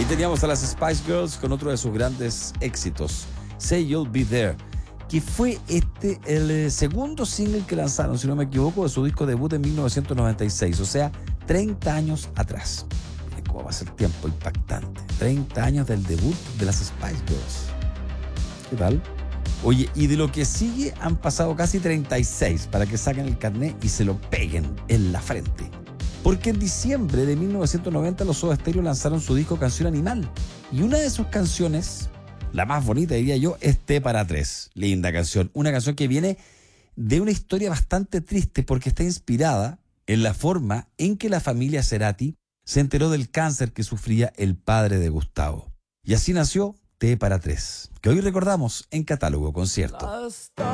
Ahí teníamos a las Spice Girls con otro de sus grandes éxitos, Say You'll Be There, que fue el segundo single que lanzaron, si no me equivoco, de su disco debut en 1996, o sea, 30 años atrás. Miren cómo va a ser tiempo, impactante. 30 años del debut de las Spice Girls. ¿Qué tal? Oye, y de lo que sigue han pasado casi 36 para que saquen el carnet y se lo peguen en la frente. Porque en diciembre de 1990 los Soda Stereo lanzaron su disco Canción Animal. Y una de sus canciones, la más bonita diría yo, es T para Tres. Linda canción. Una canción que viene de una historia bastante triste porque está inspirada en la forma en que la familia Cerati se enteró del cáncer que sufría el padre de Gustavo. Y así nació T para Tres, que hoy recordamos en Catálogo Concierto.